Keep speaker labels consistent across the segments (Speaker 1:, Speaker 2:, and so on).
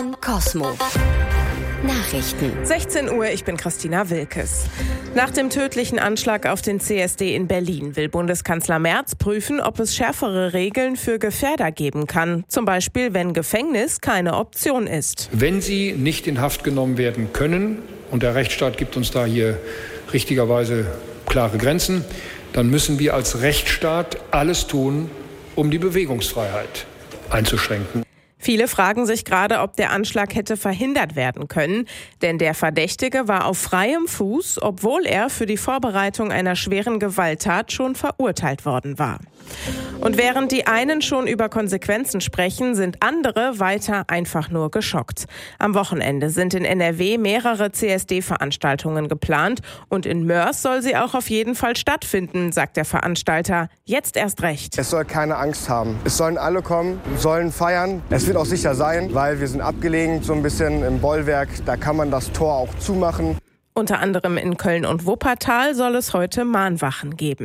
Speaker 1: Cosmo. Nachrichten.
Speaker 2: 16 Uhr, ich bin Christina Wilkes. Nach dem tödlichen Anschlag auf den CSD in Berlin will Bundeskanzler Merz prüfen, ob es schärfere Regeln für Gefährder geben kann. Zum Beispiel, wenn Gefängnis keine Option ist.
Speaker 3: Wenn sie nicht in Haft genommen werden können, und der Rechtsstaat gibt uns da hier richtigerweise klare Grenzen, dann müssen wir als Rechtsstaat alles tun, um die Bewegungsfreiheit einzuschränken.
Speaker 2: Viele fragen sich gerade, ob der Anschlag hätte verhindert werden können, denn der Verdächtige war auf freiem Fuß, obwohl er für die Vorbereitung einer schweren Gewalttat schon verurteilt worden war. Und während die einen schon über Konsequenzen sprechen, sind andere weiter einfach nur geschockt. Am Wochenende sind in NRW mehrere CSD-Veranstaltungen geplant und in Moers soll sie auch auf jeden Fall stattfinden, sagt der Veranstalter. Jetzt erst recht.
Speaker 4: Es soll keine Angst haben. Es sollen alle kommen, sollen feiern. Es wird auch sicher sein, weil wir sind abgelegen, so ein bisschen im Bollwerk. Da kann man das Tor auch zumachen.
Speaker 2: Unter anderem in Köln und Wuppertal soll es heute Mahnwachen geben.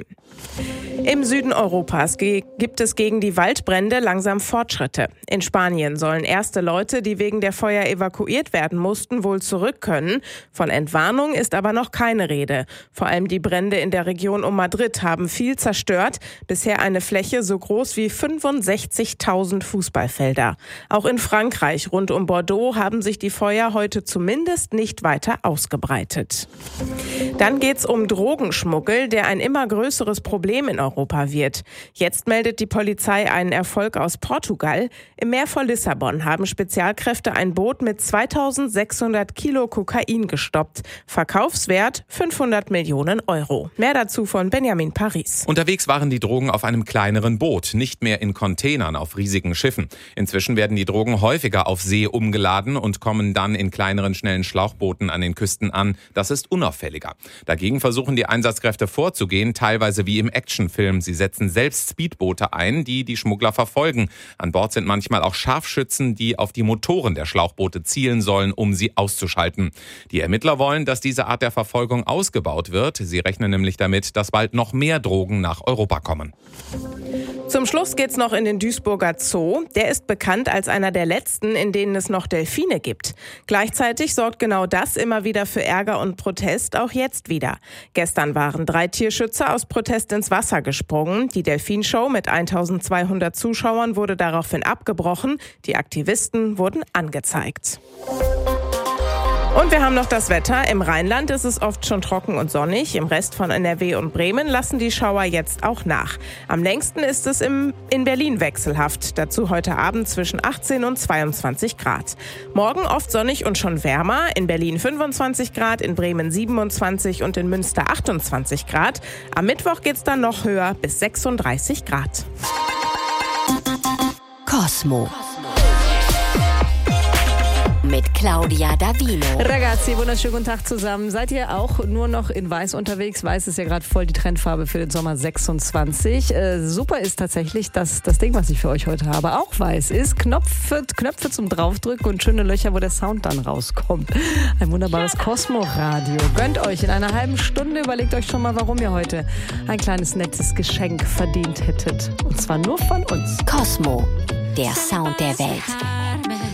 Speaker 2: Im Süden Europas gibt es gegen die Waldbrände langsam Fortschritte. In Spanien sollen erste Leute, die wegen der Feuer evakuiert werden mussten, wohl zurück können. Von Entwarnung ist aber noch keine Rede. Vor allem die Brände in der Region um Madrid haben viel zerstört. Bisher eine Fläche so groß wie 65.000 Fußballfelder. Auch in Frankreich rund um Bordeaux haben sich die Feuer heute zumindest nicht weiter ausgebreitet. Dann geht's um Drogenschmuggel, der ein immer größeres Problem in Europa wird. Jetzt meldet die Polizei einen Erfolg aus Portugal. Im Meer vor Lissabon haben Spezialkräfte ein Boot mit 2600 Kilo Kokain gestoppt. Verkaufswert 500 Millionen Euro. Mehr dazu von Benjamin Paris.
Speaker 5: Unterwegs waren die Drogen auf einem kleineren Boot, nicht mehr in Containern auf riesigen Schiffen. Inzwischen werden die Drogen häufiger auf See umgeladen und kommen dann in kleineren, schnellen Schlauchbooten an den Küsten an. Das ist unauffälliger. Dagegen versuchen die Einsatzkräfte vorzugehen, teilweise wie im Actionfilm. Sie setzen selbst Speedboote ein, die Schmuggler verfolgen. An Bord sind manchmal auch Scharfschützen, die auf die Motoren der Schlauchboote zielen sollen, um sie auszuschalten. Die Ermittler wollen, dass diese Art der Verfolgung ausgebaut wird. Sie rechnen nämlich damit, dass bald noch mehr Drogen nach Europa kommen.
Speaker 2: Zum Schluss geht's noch in den Duisburger Zoo. Der ist bekannt als einer der letzten, in denen es noch Delfine gibt. Gleichzeitig sorgt genau das immer wieder für Ärger und Protest, auch jetzt wieder. Gestern waren 3 Tierschützer aus Protest ins Wasser gesprungen. Die Delfinshow mit 1200 Zuschauern wurde daraufhin abgebrochen. Die Aktivisten wurden angezeigt. Und wir haben noch das Wetter. Im Rheinland ist es oft schon trocken und sonnig. Im Rest von NRW und Bremen lassen die Schauer jetzt auch nach. Am längsten ist es in Berlin wechselhaft. Dazu heute Abend zwischen 18 und 22 Grad. Morgen oft sonnig und schon wärmer. In Berlin 25 Grad, in Bremen 27 und in Münster 28 Grad. Am Mittwoch geht's dann noch höher bis 36 Grad.
Speaker 1: Cosmo. Mit Claudia Davino.
Speaker 6: Ragazzi, wunderschönen guten Tag zusammen. Seid ihr auch nur noch in Weiß unterwegs? Weiß ist ja gerade voll die Trendfarbe für den Sommer 26. Super ist tatsächlich, dass das Ding, was ich für euch heute habe, auch weiß ist. Knöpfe zum Draufdrücken und schöne Löcher, wo der Sound dann rauskommt. Ein wunderbares Cosmo-Radio. Gönnt euch in einer halben Stunde. Überlegt euch schon mal, warum ihr heute ein kleines nettes Geschenk verdient hättet. Und zwar nur von uns.
Speaker 1: Cosmo, der Sound der Welt.